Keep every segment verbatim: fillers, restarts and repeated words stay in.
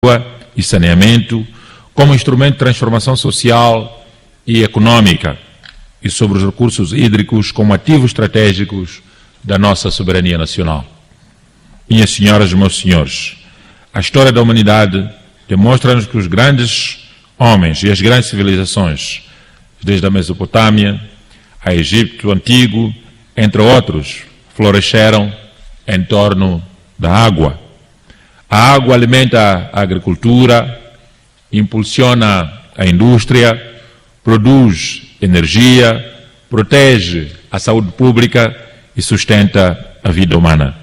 e saneamento como instrumento de transformação social e econômica e sobre os recursos hídricos como ativos estratégicos da nossa soberania nacional. Minhas senhoras e meus senhores, a história da humanidade demonstra-nos que os grandes homens e as grandes civilizações, desde a Mesopotâmia a Egito Antigo, entre outros, floresceram em torno da água. A água alimenta a agricultura, impulsiona a indústria, produz energia, protege a saúde pública e sustenta a vida humana.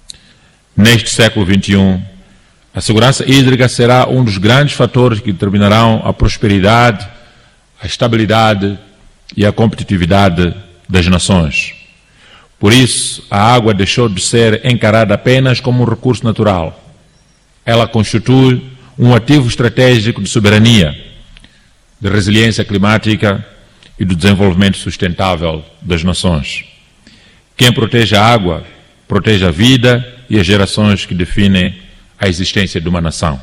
Neste século vinte e um, a segurança hídrica será um dos grandes fatores que determinarão a prosperidade, a estabilidade e a competitividade das nações. Por isso, a água deixou de ser encarada apenas como um recurso natural. Ela constitui um ativo estratégico de soberania, de resiliência climática e do desenvolvimento sustentável das nações. Quem protege a água, protege a vida e as gerações que definem a existência de uma nação.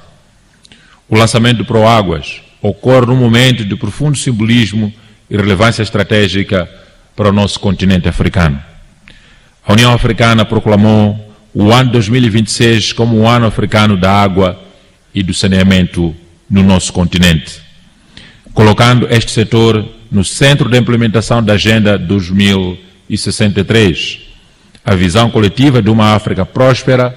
O lançamento do Proáguas ocorre num momento de profundo simbolismo e relevância estratégica para o nosso continente africano. A União Africana proclamou o ano dois mil e vinte e seis como o ano africano da água e do saneamento no nosso continente, colocando este setor no centro da implementação da Agenda dois mil e sessenta e três, a visão coletiva de uma África próspera,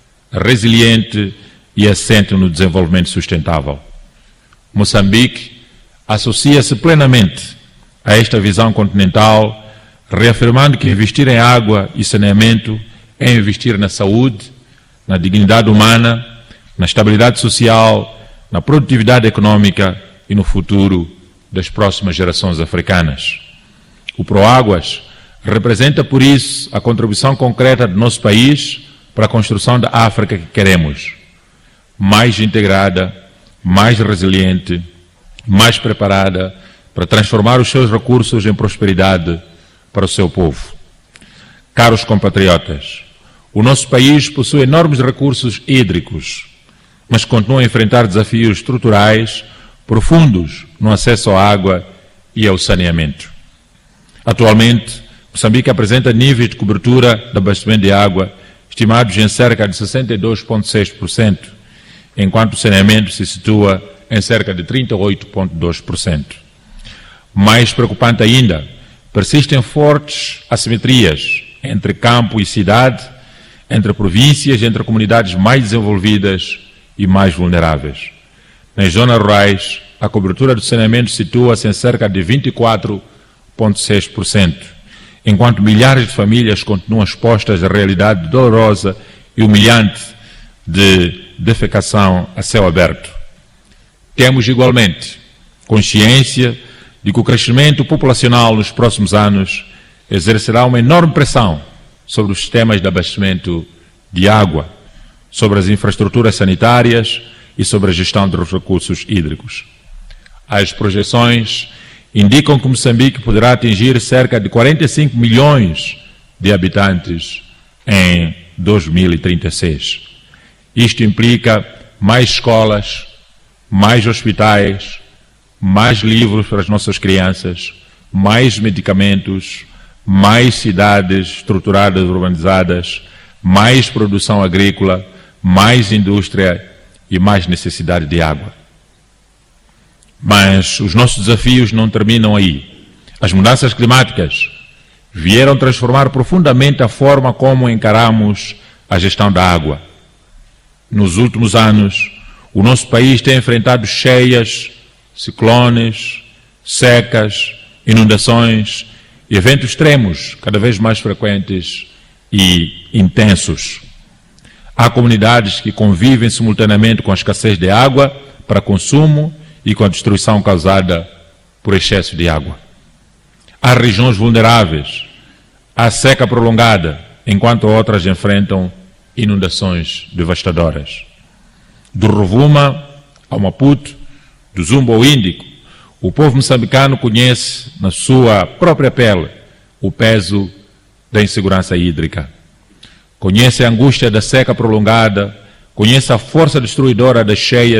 resiliente e assente no desenvolvimento sustentável. Moçambique associa-se plenamente a esta visão continental, reafirmando que investir em água e saneamento é investir na saúde, na dignidade humana, na estabilidade social, na produtividade econômica e no futuro das próximas gerações africanas. O Proáguas representa, por isso, a contribuição concreta do nosso país para a construção da África que queremos, mais integrada, mais resiliente, mais preparada para transformar os seus recursos em prosperidade para o seu povo. Caros compatriotas, o nosso país possui enormes recursos hídricos, mas continua a enfrentar desafios estruturais profundos no acesso à água e ao saneamento. Atualmente, Moçambique apresenta níveis de cobertura de abastecimento de água estimados em cerca de sessenta e dois vírgula seis por cento, enquanto o saneamento se situa em cerca de trinta e oito vírgula dois por cento. Mais preocupante ainda, persistem fortes assimetrias entre campo e cidade, entre províncias, entre comunidades mais desenvolvidas e mais vulneráveis. Nas zonas rurais, a cobertura do saneamento situa-se em cerca de vinte e quatro vírgula seis por cento, enquanto milhares de famílias continuam expostas à realidade dolorosa e humilhante de defecação a céu aberto. Temos igualmente consciência de que o crescimento populacional nos próximos anos exercerá uma enorme pressão sobre os sistemas de abastecimento de água, sobre as infraestruturas sanitárias e sobre a gestão dos recursos hídricos. As projeções indicam que Moçambique poderá atingir cerca de quarenta e cinco milhões de habitantes em dois mil e trinta e seis. Isto implica mais escolas, mais hospitais, mais livros para as nossas crianças, mais medicamentos, mais cidades estruturadas, urbanizadas, mais produção agrícola, mais indústria e mais necessidade de água. Mas os nossos desafios não terminam aí. As mudanças climáticas vieram transformar profundamente a forma como encaramos a gestão da água. Nos últimos anos, o nosso país tem enfrentado cheias, ciclones, secas, inundações e eventos extremos cada vez mais frequentes e intensos. Há comunidades que convivem simultaneamente com a escassez de água para consumo e com a destruição causada por excesso de água. Há regiões vulneráveis, há seca prolongada, enquanto outras enfrentam inundações devastadoras. Do Rovuma ao Maputo, do Zumba ao Índico, o povo moçambicano conhece na sua própria pele o peso da insegurança hídrica. Conhece a angústia da seca prolongada, Conheça a força destruidora das cheias